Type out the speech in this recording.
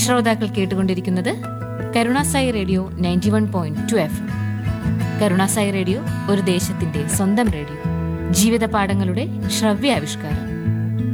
ശ്രോതാക്കൾ കേട്ടുകൊണ്ടിരിക്കുന്നത് Karunasai radio 91.2 FM. Karunasai radio ഒരു ദേശത്തിന്റെ സ്വന്തം റേഡിയോ, ജീവിത പാഠങ്ങളുടെ ശ്രവ്യാവിഷ്കാരം.